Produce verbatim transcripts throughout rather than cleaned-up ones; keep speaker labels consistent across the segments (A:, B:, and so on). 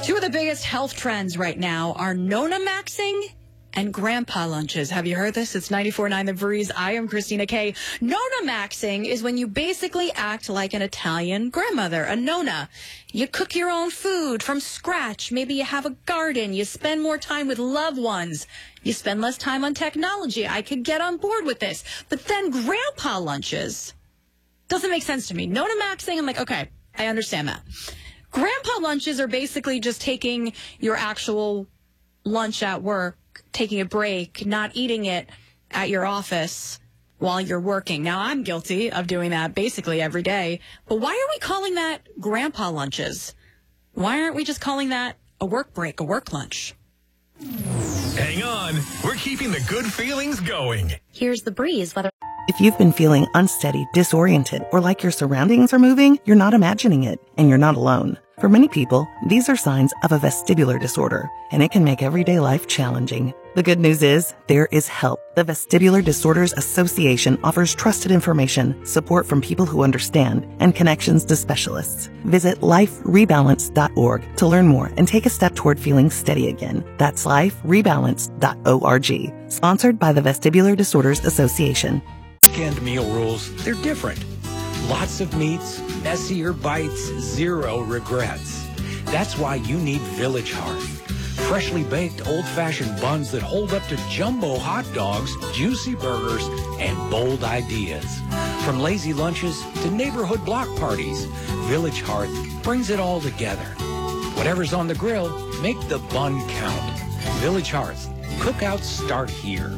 A: Two of the biggest health trends right now are Nona Maxing and grandpa lunches. Have you heard this? It's ninety-four point nine The Breeze. I am Christina Kay. Nona Maxing is when you basically act like an Italian grandmother, a nonna. You cook your own food from scratch. Maybe you have a garden. You spend more time with loved ones. You spend less time on technology. I could get on board with this. But then grandpa lunches doesn't make sense to me. Nona Maxing, I'm like, okay, I understand that. Grandpa lunches are basically just taking your actual lunch at work, taking a break, not eating it at your office while you're working. Now, I'm guilty of doing that basically every day. But why are we calling that grandpa lunches? Why aren't we just calling that a work break, a work lunch?
B: Hang on. We're keeping the good feelings going.
A: Here's The Breeze. Whether
C: If you've been feeling unsteady, disoriented, or like your surroundings are moving, you're not imagining it, and you're not alone. For many people, these are signs of a vestibular disorder, and it can make everyday life challenging. The good news is, there is help. The Vestibular Disorders Association offers trusted information, support from people who understand, and connections to specialists. Visit life rebalance dot org to learn more and take a step toward feeling steady again. That's life rebalance dot org. Sponsored by the Vestibular Disorders Association.
D: Canned meal rules, they're different. Lots of meats, messier bites, zero regrets. That's why you need Village Hearth. Freshly baked old-fashioned buns that hold up to jumbo hot dogs, juicy burgers, and bold ideas. From lazy lunches to neighborhood block parties, Village Hearth brings it all together. Whatever's on the grill, make the bun count. Village Hearth. Cookouts start here.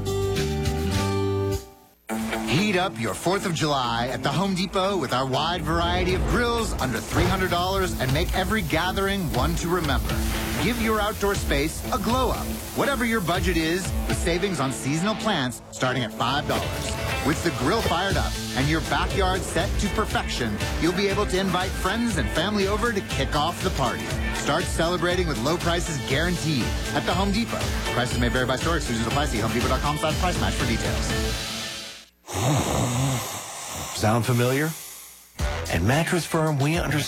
E: Heat up your fourth of July at the Home Depot with our wide variety of grills under three hundred dollars and make every gathering one to remember. Give your outdoor space a glow up. Whatever your budget is, with savings on seasonal plants starting at five dollars. With the grill fired up and your backyard set to perfection, you'll be able to invite friends and family over to kick off the party. Start celebrating with low prices guaranteed at the Home Depot. Prices may vary by store. Exclusions apply. See home depot dot com slash price match for details.
F: Sound familiar? At Mattress Firm, we understand